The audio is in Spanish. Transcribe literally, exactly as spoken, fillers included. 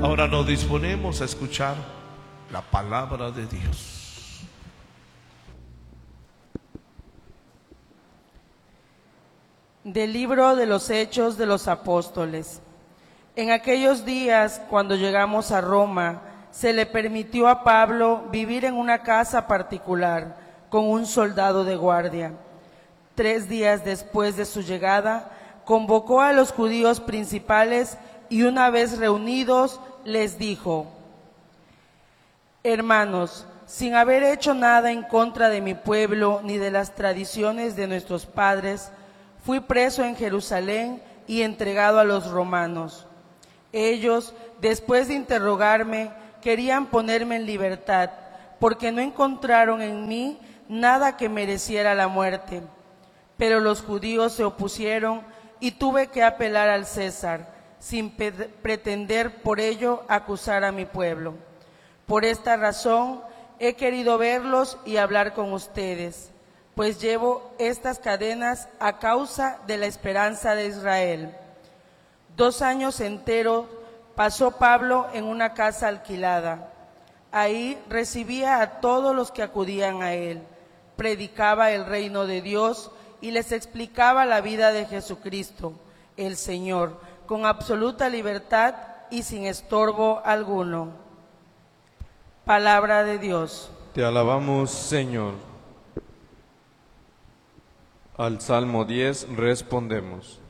Ahora nos disponemos a escuchar la palabra de Dios. Del libro de los Hechos de los Apóstoles. En aquellos días, cuando llegamos a Roma, se le permitió a Pablo vivir en una casa particular con un soldado de guardia. Tres días después de su llegada, convocó a los judíos principales y una vez reunidos les dijo: Hermanos, sin haber hecho nada en contra de mi pueblo ni de las tradiciones de nuestros padres, fui preso en Jerusalén y entregado a los romanos. Ellos, después de interrogarme, querían ponerme en libertad, porque no encontraron en mí nada que mereciera la muerte. Pero los judíos se opusieron y tuve que apelar al César, sin pretender por ello acusar a mi pueblo. Por esta razón he querido verlos y hablar con ustedes, pues llevo estas cadenas a causa de la esperanza de Israel. Dos años enteros pasó Pablo en una casa alquilada. Ahí recibía a todos los que acudían a él, predicaba el reino de Dios y les explicaba la vida de Jesucristo, el Señor, con absoluta libertad y sin estorbo alguno. Palabra de Dios. Te alabamos, Señor. Al Salmo diez respondemos.